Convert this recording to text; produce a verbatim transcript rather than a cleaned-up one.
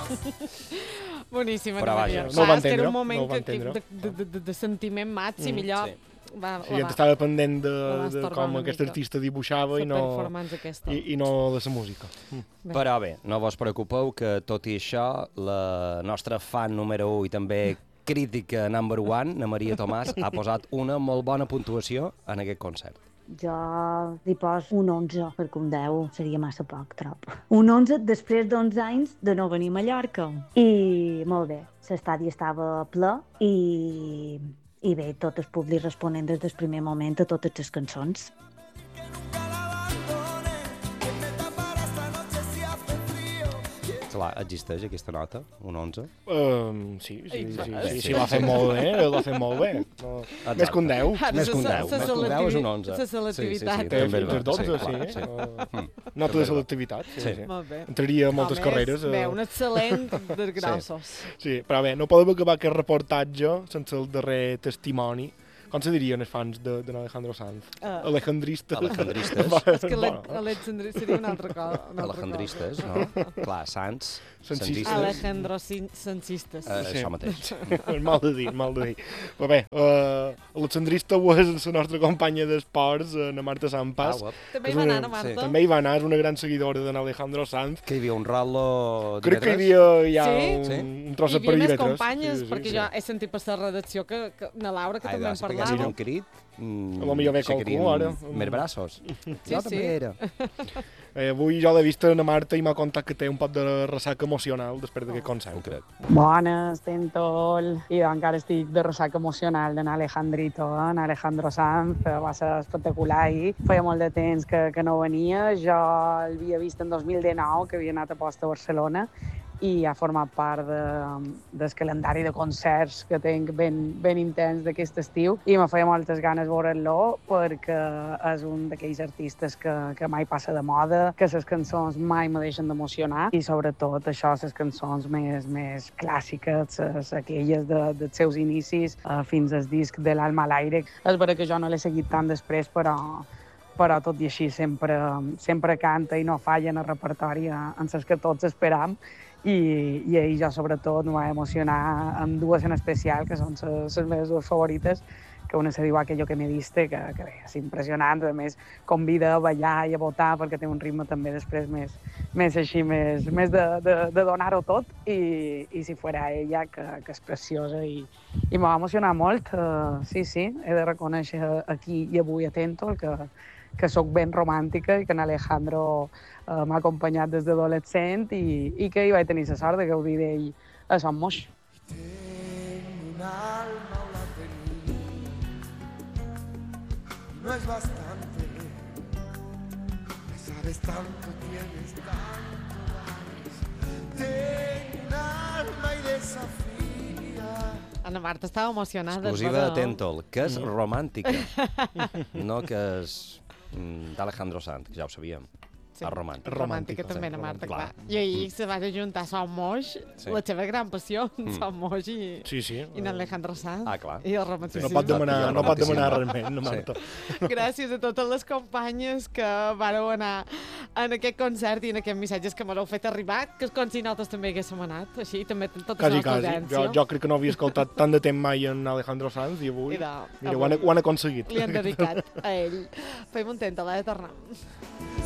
Boníssima, Però vaja, Maria. no ho va Clar, és que era entendre, un moment no ho va que, que, entendre. de, de, de, de sentiment màxim Mm, i allò... sí. Va, Sí, la ja va- estava pendent de, la va de estorbar com una aquest mica. artista dibuixava i la no, performance aquesta. i, i no de la música. Mm. Bé. Però bé, no vos preocupeu que tot i això, la nostra fan número u i també crítica number one, la Maria Tomàs, ha posat una molt bona puntuació en aquest concert. Jo li poso un onze, perquè un deu seria massa poc, trop. Un onze després d'onze anys de no venir a Mallorca. I molt bé, l'estadi estava ple i, i bé, tot el públic responent des del primer moment a totes les cançons. Clar, existeix aquesta nota, un onze? Um, sí, sí, sí, sí, sí, Sí. sí, l'ha fet molt bé, l'ha fet molt bé. No, més que un deu. Ara, Més que un sa- deu, sa més que un deu és un onze. La selectivitat. Sí, sí, Té també fins va, a dotze, sí, sí. clar, sí. Uh, Mm. Nota També de va. selectivitat, sí, Sí. sí. Molt bé. Entraria a moltes Home, carreres. Bé, eh, un excel·lent dels grossos. Sí, però bé, no podem acabar aquest reportatge sense el darrer testimoni. Com se dirien els fans de, de Alejandro Sanz? Uh, Alejandristes. Alejandristes. és que Bueno, l'Alexandri seria una altra cosa. Una altra Alejandristes, cosa. no? Clar, Sants, Sancistes. Sancistes. Alejandro Sancistes. Eh, Sí. Això mateix. mal de dir, mal de dir. Però bé, uh, Alexandrista és la nostra companya d'esports, uh, na Marta Sampas. Ah, guap. També hi és va una- anar, Marta? sí, També hi va anar, és una gran seguidora d'en Alejandro Sanz. Que hi havia un rolo Crec que hi dimecres? havia ja Sí? un, Sí? un tros Hi de havia per més divendres. companyes, Sí, sí, perquè sí. jo he sentit per la redacció que, que na Laura, que Ai, també en si peguessin parlava. un crit, mm, A lo millor ve se qualcú, quedarien ara. Més braços. Sí, jo sí. també era. Eh, avui jo l'he vist a na Marta i m'ha contat que té un poc de ressaca emocional després d'aquest Ho concert. crec. Bones, Tentol, i jo encara estic de ressaca emocional d'en Alejandrito, eh? en Alejandro Sanz, va ser espectacular i feia molt de temps que, que no venia, jo l'havia vist en dos mil dinou, que havia anat a posta a Barcelona, i ha format part de, del calendari de concerts que tinc ben, ben intens d'aquest estiu i me feia moltes ganes veure'l perquè és un d'aquells artistes que, que mai passa de moda, que les cançons mai me deixen d'emocionar i sobretot això, les cançons més, més clàssiques, les, aquelles de, dels seus inicis eh, fins al disc de l'Alma a l'aire. És vera que jo no l'he seguit tant després, però però tot i així sempre, sempre canta i no falla en el repertori en les que tots esperam. I, i ahir jo sobretot em va emocionar amb dues en especial, que són les meves dues favorites, que una se diu Aquello que me diste, que, que bé, és impressionant, a més convida a ballar i a votar perquè té un ritme també després més, més així, més, més de, de, de donar-ho tot, i, i si fuera ella, que, que és preciosa i, i me va emocionar molt, uh, sí, sí, he de reconèixer aquí i avui atento que, que sóc ben romàntica i que en Alejandro uh, m'ha acompanyat des d'adolescent i, i que hi vaig tenir la sort de gaudir d'ell a Son Moix. No es bastante, me sabes tanto, tienes tanto, vales. Tengo un alma y desafía. Ana Marta estava emocionada. Exclusiva es de va Tentol, que és romàntica, no que és mm, d'Alejandro Sanz, que ja ho sabíem. Sí. És romàntica. Romàntica Romàntica, també, sí, la Marta, clar. clar. I ahir se va ajuntar Son Moix, Sí. la seva gran passió, Mm. Son Moix i, Sí, sí. i n'Alejandro Sanz. Ah, clar. I el No romanticisme. pot demanar, no pot demanar res més, na Sí. Marta. Gràcies a totes les companyes que vareu anar en aquest concert i en aquests missatges que m'heu fet arribar, que com si nosaltres també haguéssim anat, així, també tota la Quasi, nostra quasi. audiència. Jo, jo crec que no havia escoltat tant de temps mai en Alejandro Sanz i avui, I de- mira, ho han, ho han aconseguit. Li han dedicat a ell. Fem un tent, a la de tornar.